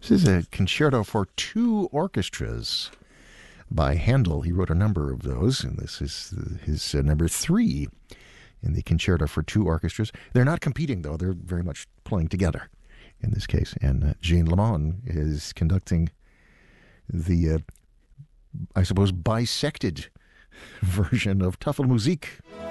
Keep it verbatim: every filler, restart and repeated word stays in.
This is a concerto for two orchestras by Handel. He wrote a number of those, and this is his uh, number three in the concerto for two orchestras. They're not competing, though. They're very much playing together in this case. And uh, Jean Lemon is conducting the, uh, I suppose, bisected version of Tafelmusik.